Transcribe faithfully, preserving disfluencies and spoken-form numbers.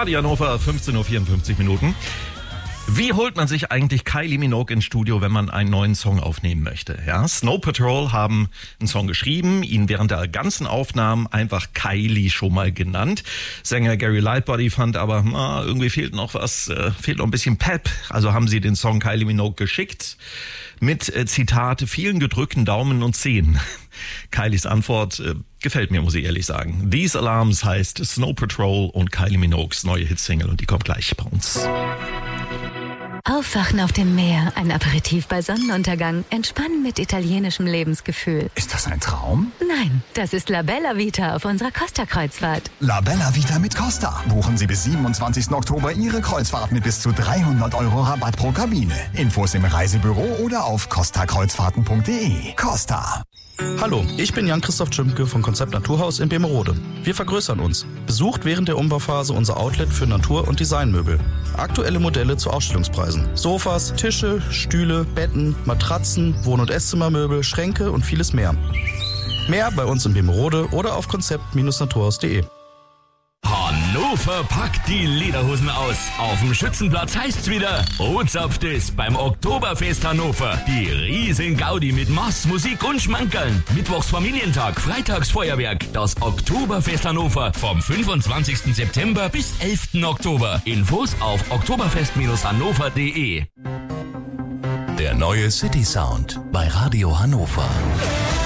Radio Hannover, fünfzehn Uhr vierundfünfzig Minuten. Wie holt man sich eigentlich Kylie Minogue ins Studio, wenn man einen neuen Song aufnehmen möchte? Ja, Snow Patrol haben einen Song geschrieben, ihn während der ganzen Aufnahmen einfach Kylie schon mal genannt. Sänger Gary Lightbody fand aber, na, irgendwie fehlt noch was, äh, fehlt noch ein bisschen Pep. Also haben sie den Song Kylie Minogue geschickt mit, äh, Zitat, vielen gedrückten Daumen und Zehen. Kylies Antwort äh, gefällt mir, muss ich ehrlich sagen. These Alarms heißt Snow Patrol und Kylie Minogues neue Hitsingle und die kommt gleich bei uns. Aufwachen auf dem Meer, ein Aperitif bei Sonnenuntergang, entspannen mit italienischem Lebensgefühl. Ist das ein Traum? Nein, das ist La Bella Vita auf unserer Costa-Kreuzfahrt. La Bella Vita mit Costa. Buchen Sie bis siebenundzwanzigsten Oktober Ihre Kreuzfahrt mit bis zu dreihundert Euro Rabatt pro Kabine. Infos im Reisebüro oder auf costa kreuzfahrten punkt de. Costa. Hallo, ich bin Jan-Christoph Tschimke von Konzept Naturhaus in Bemerode. Wir vergrößern uns. Besucht während der Umbauphase unser Outlet für Natur- und Designmöbel. Aktuelle Modelle zu Ausstellungspreisen. Sofas, Tische, Stühle, Betten, Matratzen, Wohn- und Esszimmermöbel, Schränke und vieles mehr. Mehr bei uns in Bemerode oder auf konzept naturhaus punkt de. Hannover packt die Lederhosen aus. Auf dem Schützenplatz heißt's wieder Ozapft ist beim Oktoberfest Hannover. Die riesen Gaudi mit Mass, Musik und Schmankerln. Mittwochs Familientag, Freitags Feuerwerk. Das Oktoberfest Hannover vom fünfundzwanzigsten September bis elften Oktober. Infos auf oktoberfest hannover punkt de. Der neue City Sound bei Radio Hannover.